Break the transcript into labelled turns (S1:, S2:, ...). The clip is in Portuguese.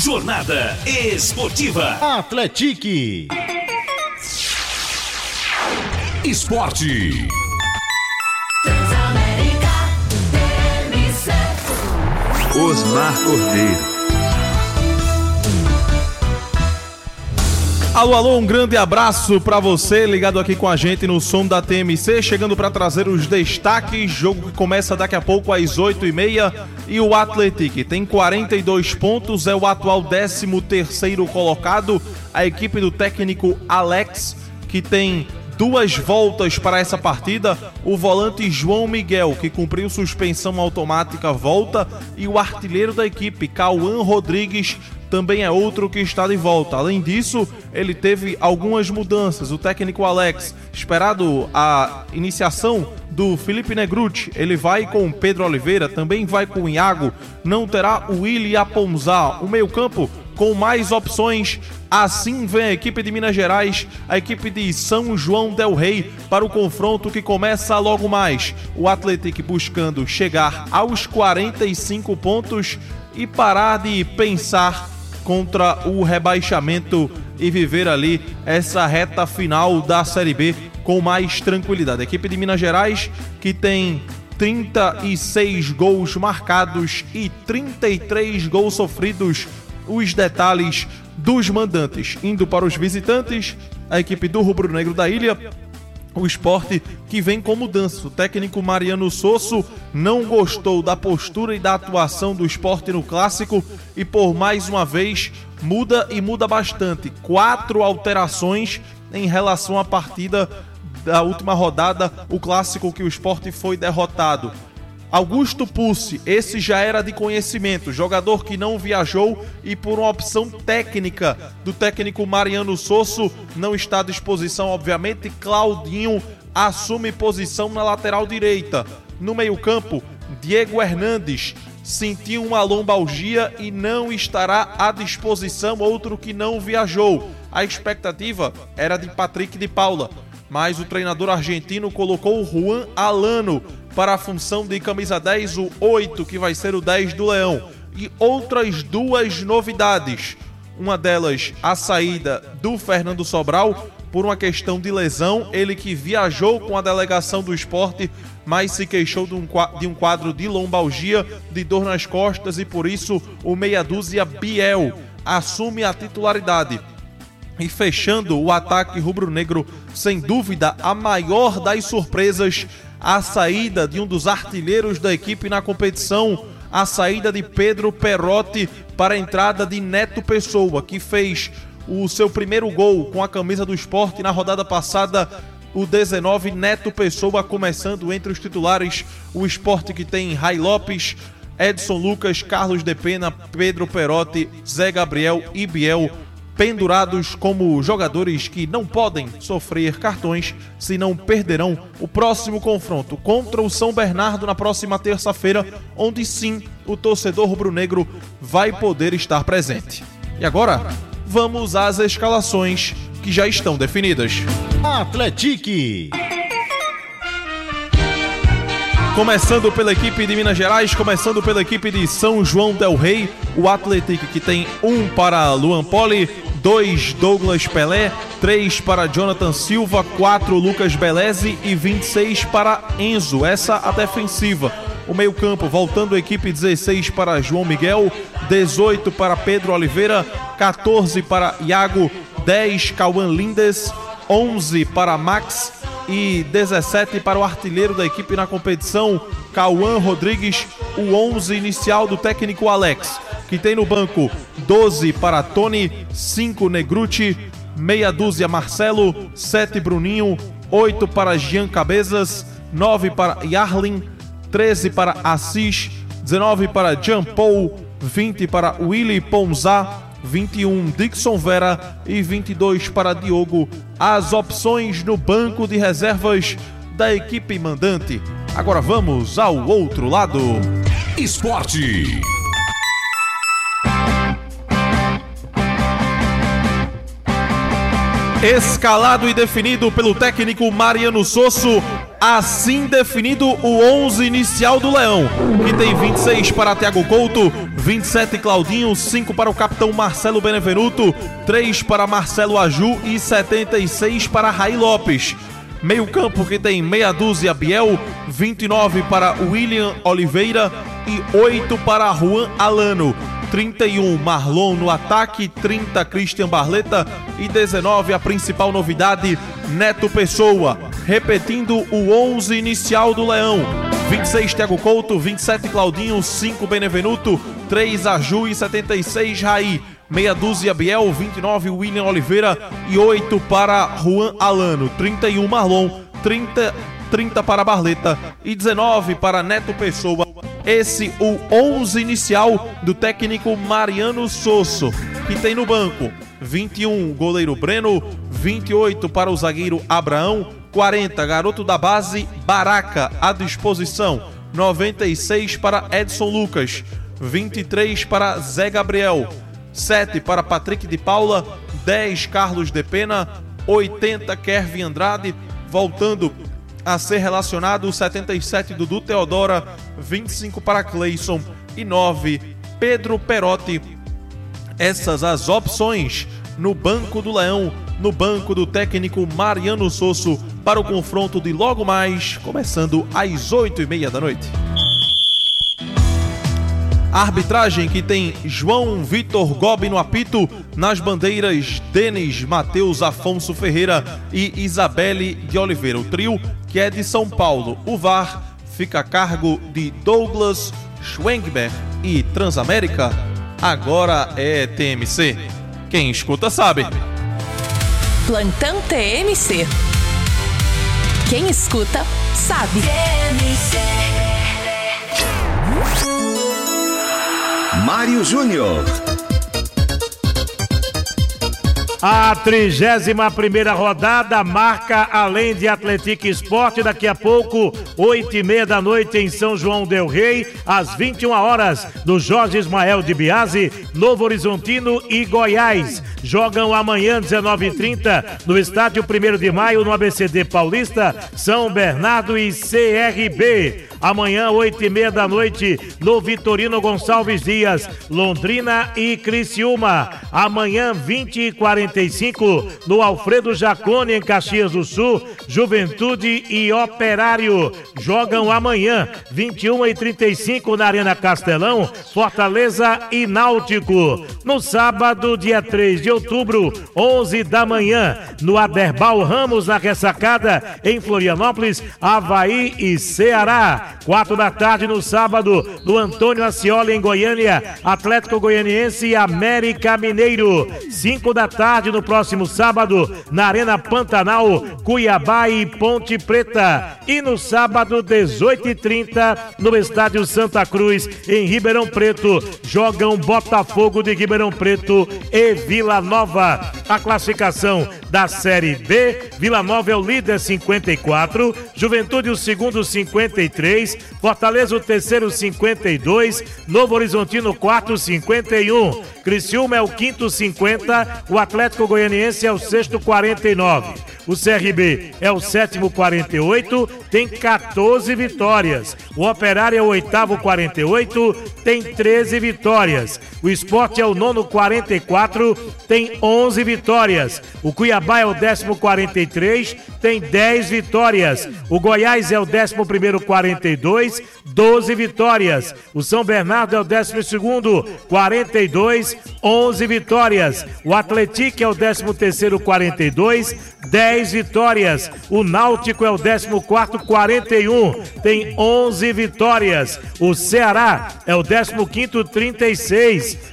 S1: Jornada Esportiva
S2: Atletique
S1: Esporte.
S3: Osmar Cordeiro.
S4: Alô, um grande abraço para você ligado aqui com a gente no som da TMC, chegando para trazer os destaques, jogo que começa daqui a pouco às 8h30 e o Atletique tem 42 pontos, é o atual 13º colocado, a equipe do técnico Alex, que tem 2 voltas para essa partida, o volante João Miguel, que cumpriu suspensão automática, volta, e o artilheiro da equipe, Cauã Rodrigues, também é outro que está de volta. Além disso, ele teve algumas mudanças. O técnico Alex, esperado a iniciação do Felipe Negruti, ele vai com Pedro Oliveira, também vai com Iago, não terá o Willy Aponzá. O meio-campo com mais opções. Assim vem a equipe de Minas Gerais, a equipe de São João del Rei, para o confronto que começa logo mais. O Atlético buscando chegar aos 45 pontos e parar de pensar contra o rebaixamento e viver ali essa reta final da Série B com mais tranquilidade. A equipe de Minas Gerais, que tem 36 gols marcados e 33 gols sofridos. Os detalhes dos mandantes. Indo para os visitantes, a equipe do Rubro Negro da Ilha, o Sport, que vem com mudança. O técnico Mariano Sosso não gostou da postura e da atuação do Sport no Clássico e por mais uma vez muda e muda bastante. 4 alterações em relação à partida da última rodada, o Clássico que o Sport foi derrotado. Augusto Pucci, esse já era de conhecimento, jogador que não viajou e por uma opção técnica do técnico Mariano Sosso não está à disposição, obviamente. Claudinho assume posição na lateral direita. No meio-campo, Diego Hernandes sentiu uma lombalgia e não estará à disposição, outro que não viajou. A expectativa era de Patrick de Paula, mas o treinador argentino colocou o Juan Alano para a função de camisa 10, o 8, que vai ser o 10 do Leão. E outras 2 novidades. Uma delas, a saída do Fernando Sobral por uma questão de lesão. Ele que viajou com a delegação do Sport, mas se queixou de um quadro de lombalgia, de dor nas costas, e por isso o meia dúzia Biel assume a titularidade. E fechando o ataque rubro-negro, sem dúvida, a maior das surpresas, a saída de um dos artilheiros da equipe na competição, a saída de Pedro Perotti para a entrada de Neto Pessoa, que fez o seu primeiro gol com a camisa do Sport na rodada passada, o 19, Neto Pessoa começando entre os titulares. O Sport que tem Ray Lopes, Edson Lucas, Carlos de Pena, Pedro Perotti, Zé Gabriel e Biel, pendurados como jogadores que não podem sofrer cartões, senão perderão o próximo confronto contra o São Bernardo na próxima terça-feira, onde sim o torcedor rubro-negro vai poder estar presente. E agora, vamos às escalações que já estão definidas.
S2: Atletique.
S4: Começando pela equipe de Minas Gerais, começando pela equipe de São João del Rei, o Atlético que tem 1 para Luan Poli, 2 Douglas Pelé, 3 para Jonathan Silva, 4 Lucas Beleze e 26 para Enzo, essa a defensiva. O meio campo voltando a equipe, 16 para João Miguel, 18 para Pedro Oliveira, 14 para Iago, 10 Cauã Lindes, 11 para Max e 17 para o artilheiro da equipe na competição, Cauã Rodrigues, o 11 inicial do técnico Alex, que tem no banco 12 para Tony, 5 Negruti, meia dúzia Marcelo, 7 Bruninho, 8 para Jean Cabezas, 9 para Yarlin, 13 para Assis, 19 para Jean Paul, 20 para Willy Ponzá, 21 Dixon Vera e 22 para Diogo. As opções no banco de reservas da equipe mandante. Agora vamos ao outro lado.
S1: Esporte.
S4: Escalado e definido pelo técnico Mariano Sosso, Assim definido o 11 inicial do Leão, que tem 26 para Thiago Couto, 27 Claudinho, 5 para o capitão Marcelo Benevenuto, 3 para Marcelo Aju e 76 para Raí Lopes. Meio campo que tem meia dúzia Biel, 29 para William Oliveira e 8 para Juan Alano. 31 Marlon no ataque, 30 Christian Barleta e 19 a principal novidade, Neto Pessoa. Repetindo o 11 inicial do Leão: 26 Thiago Couto, 27 Claudinho, 5 Benevenuto, 3 Aju e 76 Raí. Meia dúzia Biel, 29 William Oliveira e 8 para Juan Alano. 31 Marlon, 30 para Barleta e 19 para Neto Pessoa. Esse o 11 inicial do técnico Mariano Sosso, que tem no banco 21 goleiro Breno, 28 para o zagueiro Abraão, 40 garoto da base Baraca à disposição, 96 para Edson Lucas, 23 para Zé Gabriel, 7 para Patrick de Paula, 10 Carlos de Pena, 80 Kervin Andrade, voltando a ser relacionado, 77 Dudu Teodora, 25 para Cleison e 9 Pedro Perotti. Essas as opções no banco do Leão, no banco do técnico Mariano Sosso, para o confronto de logo mais, começando às 8h30 da noite. A arbitragem que tem João Vitor Gobi no apito, nas bandeiras Denis Matheus Afonso Ferreira e Isabelle de Oliveira. O trio, que é de São Paulo. O VAR fica a cargo de Douglas Schwengber e Transamérica agora é TMC. Quem escuta sabe.
S5: Plantão TMC. Quem escuta sabe.
S1: Mário Júnior.
S6: A 31ª rodada marca além de Atlético Esporte, daqui a pouco 8h30 da noite em São João del Rei, às 21 horas do Jorge Ismael de Biasi, Novo Horizontino e Goiás. Jogam amanhã 19h30 no estádio 1º de Maio, no ABCD Paulista, São Bernardo e CRB. Amanhã 8h30 da noite no Vitorino Gonçalves Dias, Londrina e Criciúma. Amanhã 20h45 no Alfredo Jacone em Caxias do Sul, Juventude e Operário. Jogam amanhã 21h35 na Arena Castelão, Fortaleza e Náutico. No sábado, dia 3 de outubro, 11 da manhã, no Aderbal Ramos, na Ressacada, em Florianópolis, Avaí e Ceará. 4 da tarde no sábado, no Antônio Ascioli em Goiânia, Atlético Goianiense e América Mineiro. 5 da tarde no próximo sábado, na Arena Pantanal, Cuiabá e Ponte Preta. E no sábado, 18h30, no Estádio Santa Cruz, em Ribeirão Preto, jogam Botafogo de Ribeirão Preto e Vila Nova. A classificação da Série B: Vila Nova é o líder, 54, Juventude o segundo, 53, Fortaleza o terceiro, 52, Novo Horizontino quarto, 51, Criciúma é o quinto, 50, o Atlético Goianiense é o sexto, 49, o CRB é o sétimo, 48, tem 14 vitórias, o Operário é o oitavo, 48, tem 13 vitórias, o Sport é o nono, 44, tem 11 vitórias, o Cuiabá é o 10º, 43, tem 10 vitórias, o Goiás é o 11º, 42, 12 vitórias, o São Bernardo é o 12º, 42, 11 vitórias, o Atlético é o 13º, 42, 10 vitórias, o Náutico é o 14º, 41, tem 11 vitórias, o Ceará é o 15º, 36,